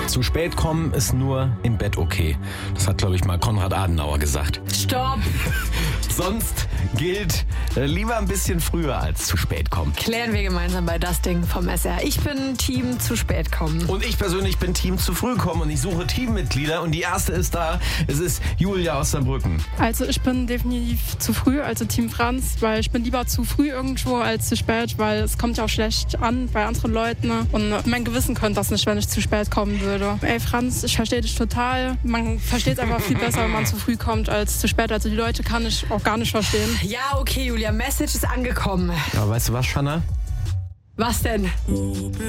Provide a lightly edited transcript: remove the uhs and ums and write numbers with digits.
Zu spät kommen ist nur im Bett okay. Das hat, glaube ich, mal Konrad Adenauer gesagt. Stopp! Sonst gilt, lieber ein bisschen früher als zu spät kommen. Klären wir gemeinsam bei das Ding vom SR. Ich bin Team zu spät kommen. Und ich persönlich bin Team zu früh kommen und ich suche Teammitglieder und die erste ist da. Es ist Julia aus Saarbrücken. Also ich bin definitiv zu früh, also Team Franz, weil ich bin lieber zu früh irgendwo als zu spät, weil es kommt ja auch schlecht an bei anderen Leuten und mein Gewissen könnte das nicht, wenn ich zu spät kommen würde. Ey Franz, ich verstehe dich total. Man versteht es einfach viel besser, wenn man zu früh kommt als zu spät. Also die Leute kann ich auch gar nicht verstehen. Ja, okay, Julia, Message ist angekommen. Aber weißt du was, Shanna? Was denn?